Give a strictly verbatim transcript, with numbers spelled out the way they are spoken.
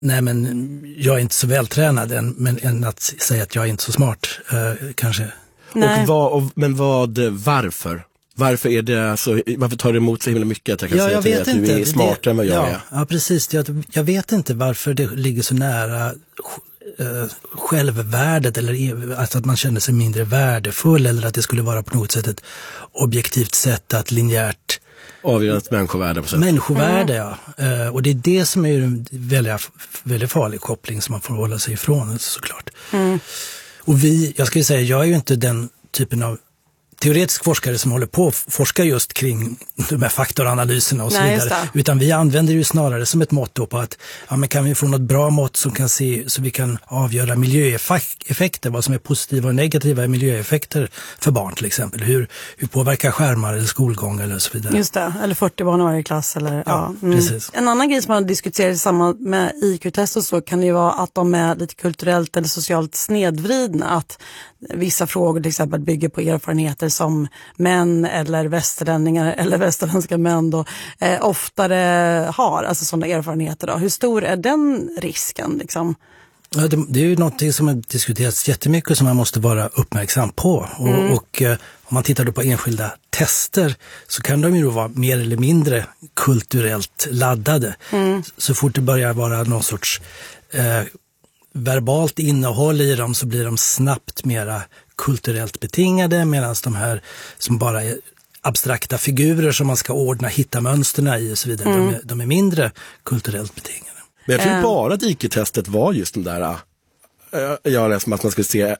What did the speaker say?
Nej, men jag är inte så vältränad än, men än att säga att jag är inte så smart, eh, kanske. Och vad, och, men vad, varför? Varför är det så, varför tar det emot så himla mycket att jag kan ja, säga jag till vet att inte. du är smartare än vad jag ja, är? Ja, precis. Jag, jag vet inte varför det ligger så nära äh, självvärdet eller alltså att man känner sig mindre värdefull eller att det skulle vara på något sätt ett objektivt sätt att linjärt avgöra ett människovärde på sätt. Människovärde, mm. ja. Uh, och det är det som är en väldigt, väldigt farlig koppling som man får hålla sig ifrån, såklart. Mm. Och vi, jag ska ju säga, jag är ju inte den typen av teoretisk forskare som håller på att forska just kring de här faktoranalyserna och så Nej, vidare. Utan vi använder ju snarare som ett mått på att ja, men kan vi få något bra mått som kan se, så vi kan avgöra miljöeffekter, vad som är positiva och negativa miljöeffekter för barn till exempel. Hur, hur påverkar skärmar eller skolgång eller så vidare. Just det, eller fyrtio barn i varje klass. Eller, ja, ja mm. precis. En annan grej som man diskuterar i samband med I Q-test och så kan det ju vara att de är lite kulturellt eller socialt snedvridna. Att vissa frågor till exempel bygger på erfarenheter som män eller västerlänningar eller västerländska män då eh, oftare har, alltså sådana erfarenheter då. Hur stor är den risken liksom? Ja, det, det är ju någonting som har diskuterats jättemycket som man måste vara uppmärksam på. Och, mm. och eh, om man tittar då på enskilda tester så kan de ju då vara mer eller mindre kulturellt laddade. Mm. Så fort det börjar vara någon sorts eh, verbalt innehåll i dem så blir de snabbt mera kulturellt betingade, medan de här som bara är abstrakta figurer som man ska ordna, hitta mönsterna i och så vidare, mm. de, är, de är mindre kulturellt betingade. Men jag tror um. bara att I Q-testet var just den där, äh, jag läste att man skulle se